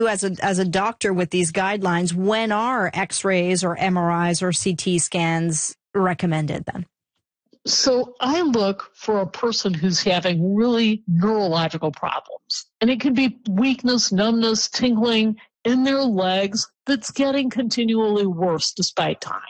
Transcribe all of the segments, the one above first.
as a doctor with these guidelines, when are X-rays or MRIs or CT scans recommended then? So I look for a person who's having really neurological problems. And it can be weakness, numbness, tingling in their legs that's getting continually worse despite time.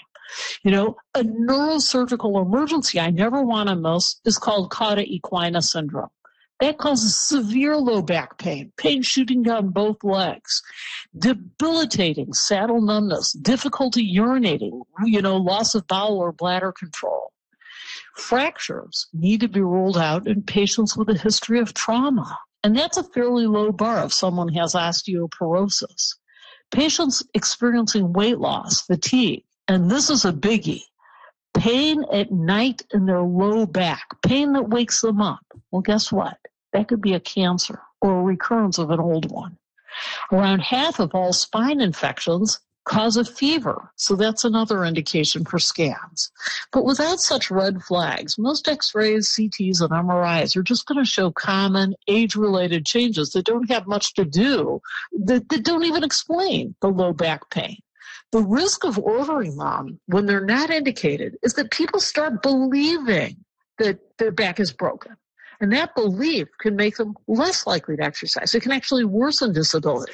A neurosurgical emergency I never want to miss is called cauda equina syndrome. That causes severe low back pain shooting down both legs, debilitating saddle numbness, difficulty urinating, loss of bowel or bladder control. Fractures need to be ruled out in patients with a history of trauma. And that's a fairly low bar if someone has osteoporosis. Patients experiencing weight loss, fatigue, and this is a biggie, pain at night in their low back, pain that wakes them up. Well, guess what? That could be a cancer or a recurrence of an old one. Around half of all spine infections cause a fever, so that's another indication for scans. But without such red flags, most X-rays, CTs, and MRIs are just going to show common age-related changes that don't have much to do, that don't even explain the low back pain. The risk of ordering them when they're not indicated is that people start believing that their back is broken. And that belief can make them less likely to exercise. It can actually worsen disability.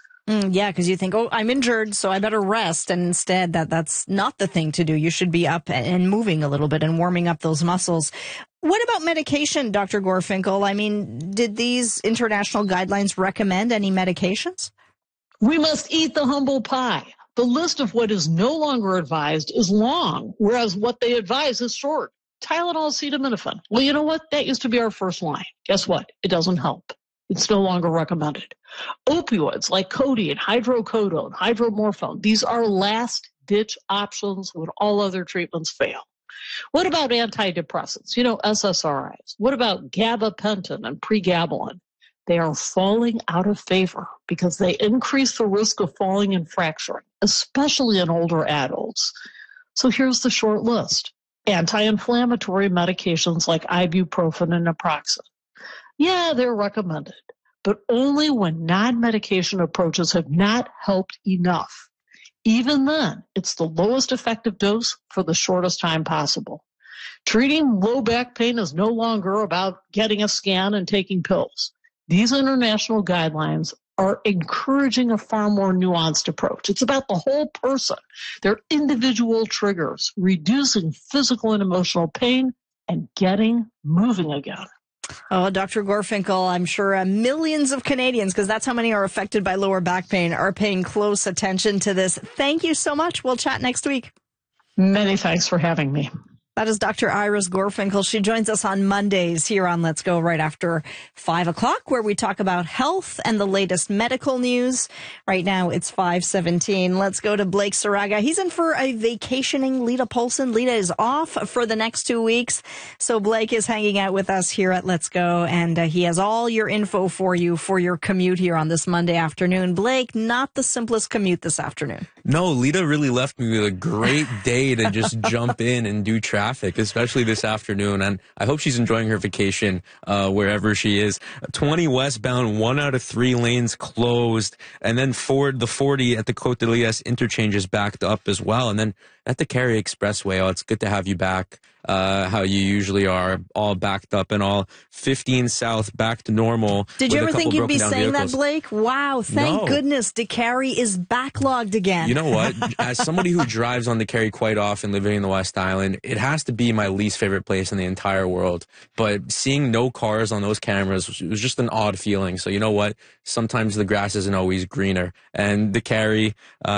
Yeah, because you think, I'm injured, so I better rest. And instead, that's not the thing to do. You should be up and moving a little bit and warming up those muscles. What about medication, Dr. Gorfinkel? I mean, did these international guidelines recommend any medications? We must eat the humble pie. The list of what is no longer advised is long, whereas what they advise is short. Tylenol, acetaminophen. Well, you know what? That used to be our first line. Guess what? It doesn't help. It's no longer recommended. Opioids like codeine, hydrocodone, hydromorphone, these are last-ditch options when all other treatments fail. What about antidepressants? SSRIs. What about gabapentin and pregabalin? They are falling out of favor because they increase the risk of falling and fracturing, especially in older adults. So here's the short list. Anti-inflammatory medications like ibuprofen and naproxen. Yeah, they're recommended, but only when non-medication approaches have not helped enough. Even then, it's the lowest effective dose for the shortest time possible. Treating low back pain is no longer about getting a scan and taking pills. These international guidelines are encouraging a far more nuanced approach. It's about the whole person, their individual triggers, reducing physical and emotional pain, and getting moving again. Oh, Dr. Gorfinkel, I'm sure millions of Canadians, because that's how many are affected by lower back pain, are paying close attention to this. Thank you so much. We'll chat next week. Many thanks for having me. That is Dr. Iris Gorfinkel. She joins us on Mondays here on Let's Go right after 5 o'clock, where we talk about health and the latest medical news. Right now, it's 5:17. Let's go to Blake Saraga. He's in for a vacationing Lita Polson. Lita is off for the next 2 weeks. So Blake is hanging out with us here at Let's Go, and he has all your info for you for your commute here on this Monday afternoon. Blake, not the simplest commute this afternoon. No, Lita really left me with a great day to just jump in and do traffic, especially this afternoon. And I hope she's enjoying her vacation wherever she is. 20 westbound, 1 out of 3 lanes closed. And then the 40 at the Côte de Liesse interchange is backed up as well. And then at the Cary Expressway, it's good to have you back. How you usually are, all backed up and all. 15 south back to normal. Did you ever think you'd be saying that, Blake? Wow, thank goodness DeCary is backlogged again. You know what? As somebody who drives on DeCary quite often, living in the West Island, it has to be my least favorite place in the entire world. But seeing no cars on those cameras was just an odd feeling. So you know what? Sometimes the grass isn't always greener. And DeCary,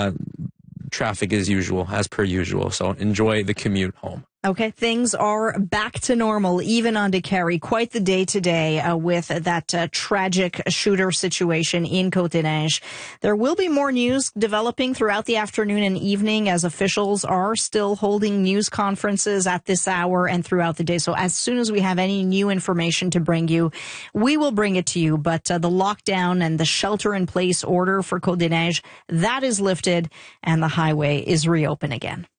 traffic as usual, as per usual. So enjoy the commute home. Okay, things are back to normal, even on DeCary. Quite the day today with that tragic shooter situation in Côte-des-Neiges. There will be more news developing throughout the afternoon and evening as officials are still holding news conferences at this hour and throughout the day. So as soon as we have any new information to bring you, we will bring it to you. But the lockdown and the shelter-in-place order for Côte-des-Neiges, that is lifted and the highway is reopened again.